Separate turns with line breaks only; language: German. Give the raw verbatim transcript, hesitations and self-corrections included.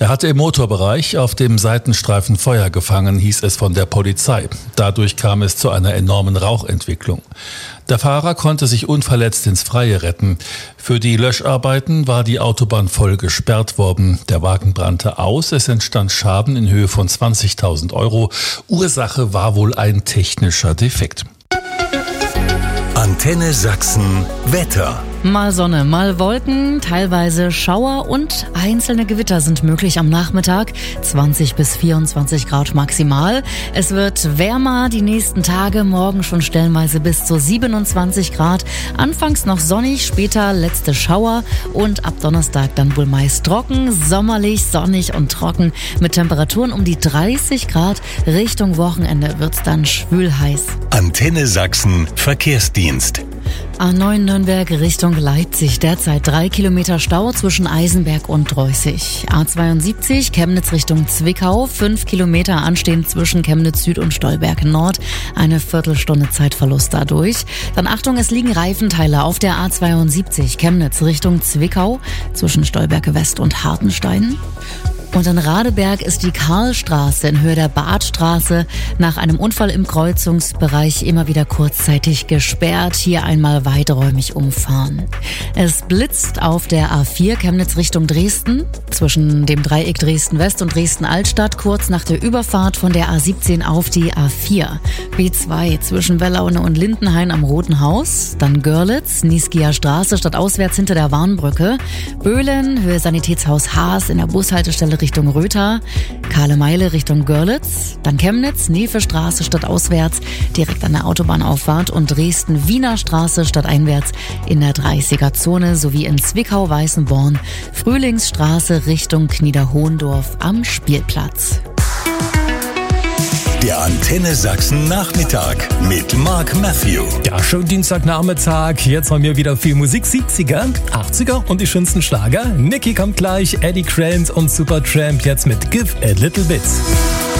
Er hatte im Motorbereich auf dem Seitenstreifen Feuer gefangen, hieß es von der Polizei. Dadurch kam es zu einer enormen Rauchentwicklung. Der Fahrer konnte sich unverletzt ins Freie retten. Für die Löscharbeiten war die Autobahn voll gesperrt worden. Der Wagen brannte aus. Es entstand Schaden in Höhe von zwanzigtausend Euro. Ursache war wohl ein technischer Defekt.
Antenne Sachsen Wetter.
Mal Sonne, mal Wolken, teilweise Schauer und einzelne Gewitter sind möglich am Nachmittag. zwanzig bis vierundzwanzig Grad maximal. Es wird wärmer die nächsten Tage, morgen schon stellenweise bis zu siebenundzwanzig Grad. Anfangs noch sonnig, später letzte Schauer und ab Donnerstag dann wohl meist trocken, sommerlich, sonnig und trocken mit Temperaturen um die dreißig Grad. Richtung Wochenende wird's dann schwül heiß.
Antenne Sachsen Verkehrsdienst.
A neun Nürnberg Richtung Leipzig. Derzeit drei Kilometer Stau zwischen Eisenberg und Dreußig. A zweiundsiebzig Chemnitz Richtung Zwickau. Fünf Kilometer anstehen zwischen Chemnitz Süd und Stolberg Nord. Eine Viertelstunde Zeitverlust dadurch. Dann Achtung, es liegen Reifenteile auf der A zweiundsiebzig Chemnitz Richtung Zwickau zwischen Stolberg West und Hartenstein. Und in Radeberg ist die Karlstraße in Höhe der Badstraße nach einem Unfall im Kreuzungsbereich immer wieder kurzzeitig gesperrt. Hier einmal weiträumig umfahren. Es blitzt auf der A vier Chemnitz Richtung Dresden zwischen dem Dreieck Dresden West und Dresden Altstadt kurz nach der Überfahrt von der A siebzehn auf die A vier. B zwei zwischen Wellaune und Lindenhain am Roten Haus. Dann Görlitz, Niskier Straße stadtauswärts hinter der Warnbrücke. Böhlen, Höhe Sanitätshaus Haas in der Bushaltestelle Richtung Rötha, Kahle Meile Richtung Görlitz, dann Chemnitz, Nevestraße stadtauswärts direkt an der Autobahnauffahrt und Dresden-Wiener Straße stadteinwärts in der dreißiger Zone sowie in Zwickau-Weißenborn, Frühlingsstraße Richtung Niederhohendorf am Spielplatz.
Der Antenne Sachsen Nachmittag mit Mark Matthew.
Ja, schönen Dienstagnachmittag. Jetzt haben wir wieder viel Musik. siebziger, achtziger und die schönsten Schlager. Nicki kommt gleich, Eddie Krenz und Supertramp jetzt mit Give a Little Bit.